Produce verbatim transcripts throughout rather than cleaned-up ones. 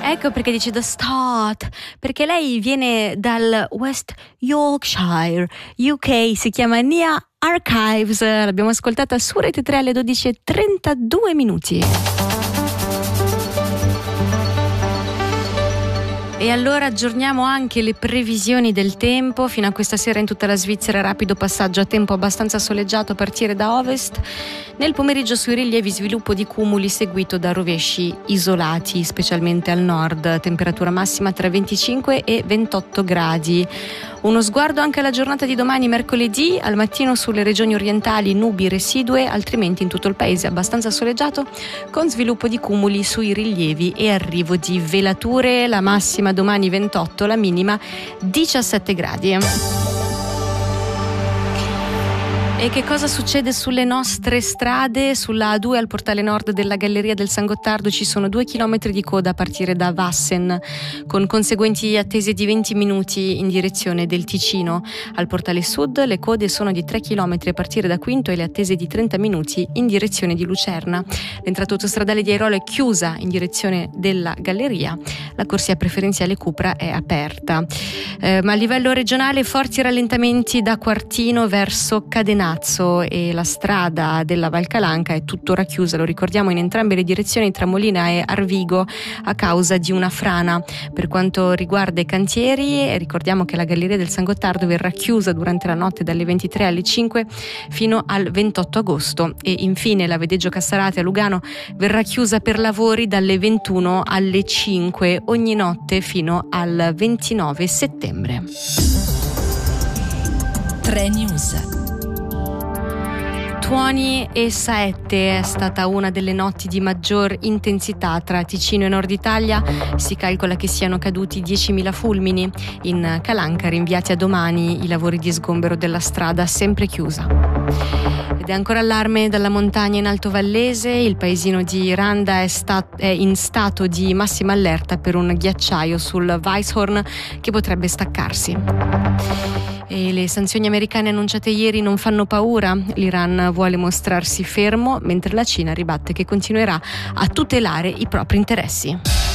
Ecco perché dice The Start, perché lei viene dal West Yorkshire, U K, si chiama Nia Archives, l'abbiamo ascoltata su Rete tre alle dodici e trentadue minuti. E allora aggiorniamo anche le previsioni del tempo. Fino a questa sera in tutta la Svizzera rapido passaggio a tempo abbastanza soleggiato a partire da ovest. Nel pomeriggio sui rilievi sviluppo di cumuli seguito da rovesci isolati, specialmente al nord. Temperatura massima tra venticinque e ventotto gradi. Uno sguardo anche alla giornata di domani, mercoledì. Al mattino sulle regioni orientali nubi residue, altrimenti in tutto il paese abbastanza soleggiato, con sviluppo di cumuli sui rilievi e arrivo di velature. La massima domani ventotto, la minima diciassette gradi. E che cosa succede sulle nostre strade? Sulla A due al portale nord della Galleria del San Gottardo ci sono due chilometri di coda a partire da Wassen, con conseguenti attese di venti minuti in direzione del Ticino. Al portale sud le code sono di tre chilometri a partire da Quinto e le attese di trenta minuti in direzione di Lucerna. L'entrata autostradale di Airolo è chiusa in direzione della Galleria. La corsia preferenziale Cupra è aperta. Eh, ma a livello regionale forti rallentamenti da Quartino verso Cadenazzo, e la strada della Valcalanca è tuttora chiusa, lo ricordiamo, in entrambe le direzioni tra Molina e Arvigo a causa di una frana. Per quanto riguarda i cantieri, ricordiamo che la Galleria del San Gottardo verrà chiusa durante la notte dalle ventitré alle cinque fino al ventotto agosto e infine la Vedeggio Cassarate a Lugano verrà chiusa per lavori dalle ventuno alle cinque ogni notte fino al ventinove settembre. tre News. Tuoni e saette è stata una delle notti di maggior intensità tra Ticino e Nord Italia. Si calcola che siano caduti diecimila fulmini. In Calanca rinviati a domani i lavori di sgombero della strada sempre chiusa. Ed è ancora allarme dalla montagna in Alto Vallese. Il paesino di Randa è, stat- è in stato di massima allerta per un ghiacciaio sul Weisshorn che potrebbe staccarsi. E le sanzioni americane annunciate ieri non fanno paura. L'Iran vuole mostrarsi fermo, mentre la Cina ribatte che continuerà a tutelare i propri interessi.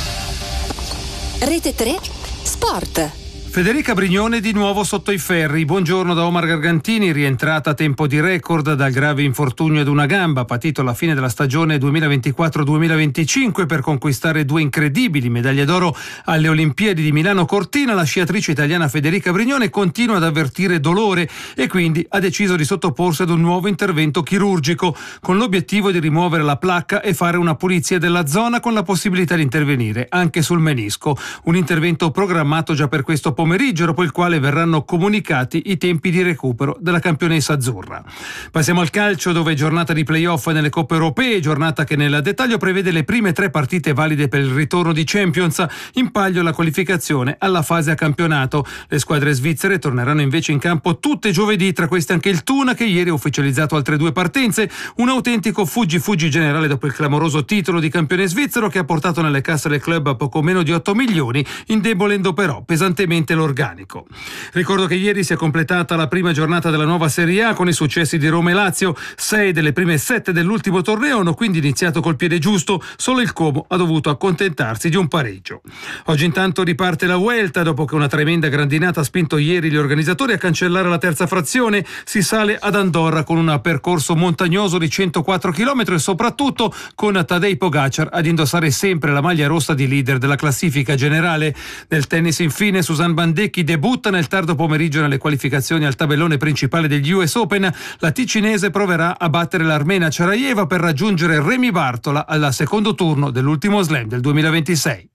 Rete tre Sport. Federica Brignone di nuovo sotto i ferri. Buongiorno da Omar Gargantini, rientrata a tempo di record dal grave infortunio ad una gamba patito alla fine della stagione duemilaventiquattro duemilaventicinque per conquistare due incredibili medaglie d'oro alle Olimpiadi di Milano Cortina. La sciatrice italiana Federica Brignone continua ad avvertire dolore e quindi ha deciso di sottoporsi ad un nuovo intervento chirurgico con l'obiettivo di rimuovere la placca e fare una pulizia della zona con la possibilità di intervenire anche sul menisco. Un intervento programmato già per questo pomeriggio pomeriggio, dopo il quale verranno comunicati i tempi di recupero della campionessa azzurra. Passiamo al calcio, dove è giornata di play-off nelle coppe europee, giornata che nel dettaglio prevede le prime tre partite valide per il ritorno di Champions, in palio la qualificazione alla fase a campionato. Le squadre svizzere torneranno invece in campo tutte giovedì, tra queste anche il Thun, che ieri ha ufficializzato altre due partenze, un autentico fuggi-fuggi generale dopo il clamoroso titolo di campione svizzero che ha portato nelle casse del club poco meno di otto milioni, indebolendo però pesantemente l'organico. Ricordo che ieri si è completata la prima giornata della nuova Serie A con i successi di Roma e Lazio. Sei delle prime sette dell'ultimo torneo hanno quindi iniziato col piede giusto, solo il Como ha dovuto accontentarsi di un pareggio. Oggi intanto riparte la Vuelta, dopo che una tremenda grandinata ha spinto ieri gli organizzatori a cancellare la terza frazione. Si sale ad Andorra con un percorso montagnoso di centoquattro chilometri e soprattutto con Tadej Pogacar ad indossare sempre la maglia rossa di leader della classifica generale. Nel tennis infine Susan Bandecchi debutta nel tardo pomeriggio nelle qualificazioni al tabellone principale degli U S Open. La ticinese proverà a battere l'armena Ceraieva per raggiungere Remy Bartola al secondo turno dell'ultimo slam del duemilaventisei.